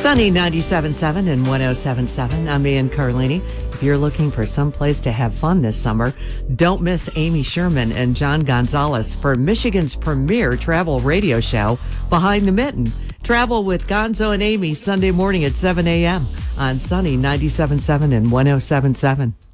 Sunny 97.7 and 107.7. I'm Ann Carlini. If you're looking for some place to have fun this summer, don't miss Amy Sherman and John Gonzalez for Michigan's premier travel radio show, Behind the Mitten. Travel with Gonzo and Amy Sunday morning at 7 a.m. on Sunny 97.7 and 107.7.